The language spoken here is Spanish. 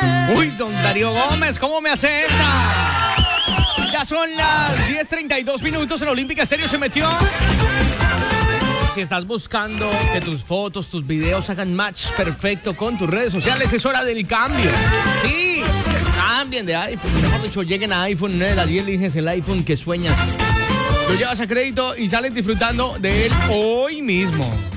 Uy, don Darío Gómez, ¿cómo me hace esta? Ya son las 10:32 minutos. En Olímpica Estéreo se metió. Si estás buscando que tus fotos, tus videos hagan match perfecto con tus redes sociales, es hora del cambio. Sí, cambien de iPhone. Mejor dicho, lleguen a iPhone 9 a 10, eliges el iPhone que sueñas. Lo llevas a crédito y sales disfrutando de él hoy mismo.